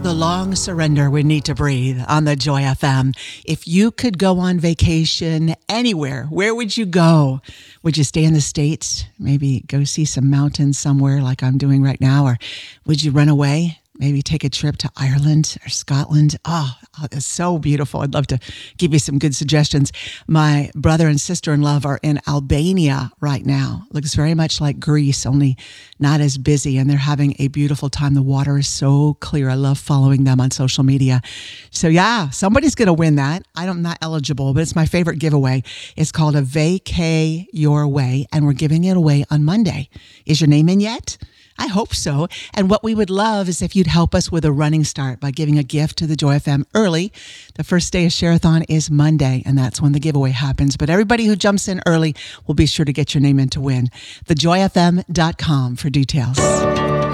The long surrender we need to breathe on the Joy FM. If you could go on vacation anywhere, where would you go? Would you stay in the States? Maybe go see some mountains somewhere like I'm doing right now? Or would you run away? Maybe take a trip to Ireland or Scotland. Oh, it's so beautiful. I'd love to give you some good suggestions. My brother and sister-in-law are in Albania right now. Looks very much like Greece, only not as busy, and they're having a beautiful time. The water is so clear. I love following them on social media. So yeah, somebody's going to win that. I'm not eligible, but it's my favorite giveaway. It's called a Vacay Your Way, and we're giving it away on Monday. Is your name in yet? I hope so. And what we would love is if you'd help us with a running start by giving a gift to the Joy FM early. The first day of Share-a-thon is Monday, and that's when the giveaway happens. But everybody who jumps in early will be sure to get your name in to win. TheJoyFM.com for details.